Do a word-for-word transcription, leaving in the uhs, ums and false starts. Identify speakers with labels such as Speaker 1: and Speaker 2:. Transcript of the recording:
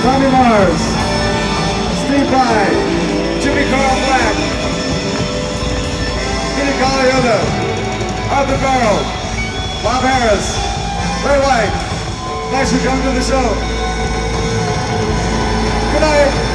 Speaker 1: Tommy Mars, Steve Vai, Jimmy Carl Black, Kenny Colaiuta, Arthur Barrow, Bob Harris, Ray White. Thanks for coming to the show. Good night.